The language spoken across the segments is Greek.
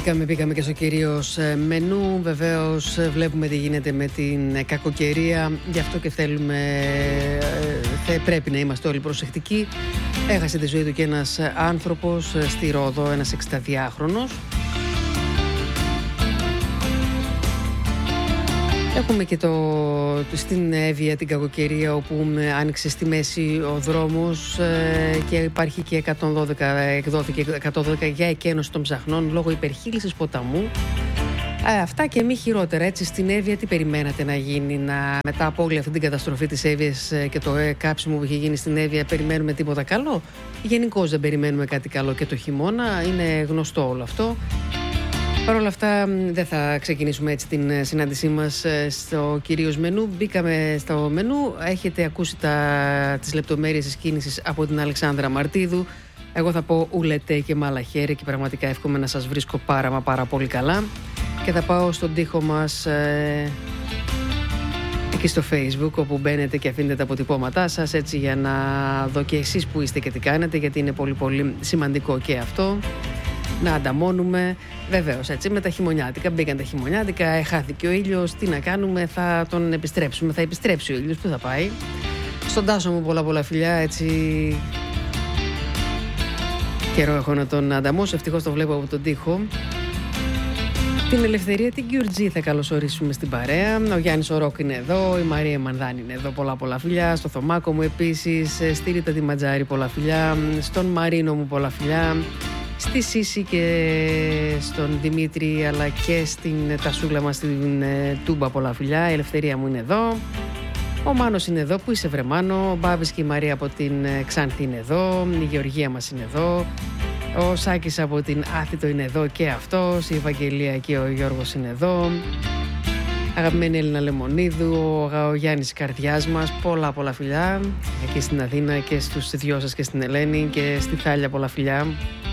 Μπήκαμε και στο κυρίως μενού. Βεβαίως βλέπουμε τι γίνεται με την κακοκαιρία. Γι' αυτό και πρέπει να είμαστε όλοι προσεκτικοί. Έχασε τη ζωή του και ένας άνθρωπος στη Ρόδο, ένας 62χρονος. Έχουμε και στην Εύβοια την κακοκαιρία, όπου άνοιξε στη μέση ο δρόμος και υπάρχει και 112, εκδόθηκε 112 για εκένωση των ψαχνών λόγω υπερχείλησης ποταμού. Αυτά και μη χειρότερα. Έτσι, στην Εύβοια τι περιμένατε να γίνει? Μετά από όλη αυτή την καταστροφή της Εύβοιας και το κάψιμο που είχε γίνει στην Εύβοια, περιμένουμε τίποτα καλό? Γενικώς δεν περιμένουμε κάτι καλό και το χειμώνα, είναι γνωστό όλο αυτό. Παρ' όλα αυτά δεν θα ξεκινήσουμε έτσι την συνάντησή μας στο κυρίως μενού. Μπήκαμε στο μενού, έχετε ακούσει τις λεπτομέρειες της κίνησης από την Αλεξάνδρα Μαρτίδου. Εγώ θα πω ουλετέ και μαλαχέρι και πραγματικά εύχομαι να σας βρίσκω πάρα πολύ καλά. Και θα πάω στον τοίχο μας εκεί στο Facebook, όπου μπαίνετε και αφήνετε τα αποτυπώματά σας, έτσι για να δω και εσείς που είστε και τι κάνετε, γιατί είναι πολύ σημαντικό και αυτό. Να ανταμώνουμε, βεβαίως, έτσι, με τα χειμωνιάτικα. Μπήκαν τα χειμωνιάτικα, χάθηκε ο ήλιος. Τι να κάνουμε, θα τον επιστρέψουμε. Θα επιστρέψει ο ήλιος, πού θα πάει? Στον Τάσο μου πολλά φιλιά, έτσι. Καιρό έχω να τον ανταμώσω, ευτυχώς το βλέπω από τον τοίχο. Την Ελευθερία την Κιουρτζή θα καλωσορίσουμε στην παρέα. Ο Γιάννης ο Ρόκ είναι εδώ, η Μαρία Μανδάνη είναι εδώ, πολλά φιλιά. Στο Θωμάκο μου επίσης, στη Ρίτα τη Ματζάρη πολλά φιλιά. Στον Μαρίνο μου πολλά φιλιά. Στη Σύση και στον Δημήτρη, αλλά και στην Τασούλα μας στην Τούμπα πολλά φιλιά. Η Ελευθερία μου είναι εδώ. Ο Μάνος είναι εδώ, που είσαι βρε Μάνο? Ο Μπάμπης και η Μαρία από την Ξάνθη είναι εδώ. Η Γεωργία μας είναι εδώ. Ο Σάκης από την Άθητο είναι εδώ και αυτός. Η Ευαγγελία και ο Γιώργος είναι εδώ. Αγαπημένη Έλληνα Λεμονίδου, ο Γιάννης Καρδιάς μας, πολλά φιλιά. Εκεί στην Αθήνα και στους δυο σας και στην Ελένη και στη Θάλια πολλά φιλιά.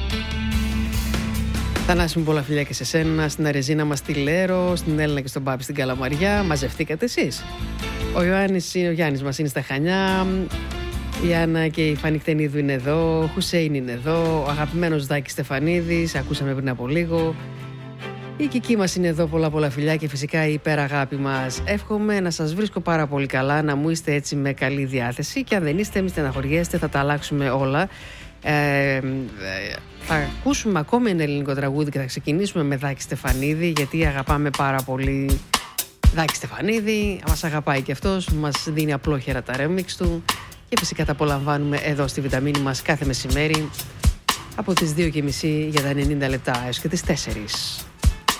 Θανάση μου πολλά φιλιά και σε σένα, στην Αρεζίνα μας στη Λέρο, στην Έλληνα και στον Πάπη στην Καλαμαριά. Μαζευτήκατε εσείς? Ο Γιάννης μας είναι στα Χανιά, η Άννα και η Φάνη Κτενίδου είναι εδώ, ο Χουσέιν είναι εδώ, ο αγαπημένος Δάκης Στεφανίδης, ακούσαμε πριν από λίγο. Η Κική μας είναι εδώ, πολλά φιλιά και φυσικά η υπεραγάπη μας. Εύχομαι να σας βρίσκω πάρα πολύ καλά, να μου είστε έτσι με καλή διάθεση και αν δεν είστε, μη στεναχωριέστε, θα τα αλλάξουμε όλα. Θα ακούσουμε ακόμη ένα ελληνικό τραγούδι και θα ξεκινήσουμε με Δάκη Στεφανίδη, γιατί αγαπάμε πάρα πολύ Δάκη Στεφανίδη, μας αγαπάει και αυτός, μας δίνει απλόχερα τα remix του και φυσικά τα απολαμβάνουμε εδώ στη Βιταμίνη μας κάθε μεσημέρι από τις 2:30 για τα 90 λεπτά έως και τις 4.